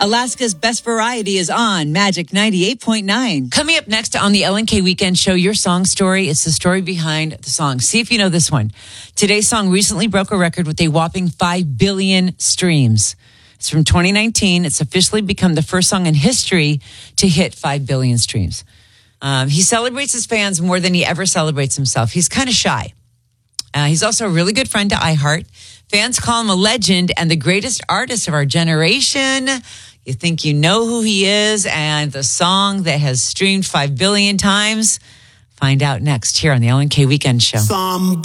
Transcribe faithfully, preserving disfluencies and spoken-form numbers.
Alaska's Best Variety is on Magic ninety-eight point nine. Coming up next on the L N K Weekend Show, your song story. It's the story behind the song. See if you know this one. Today's song recently broke a record with a whopping five billion streams. It's from twenty nineteen. It's officially become the first song in history to hit five billion streams. Um, he celebrates his fans more than he ever celebrates himself. He's kind of shy. Uh, he's also a really good friend to iHeart. Fans call him a legend and the greatest artist of our generation. You think you know who he is, and the song that has streamed five billion times. Find out next here on the L N K Weekend Show. Somebody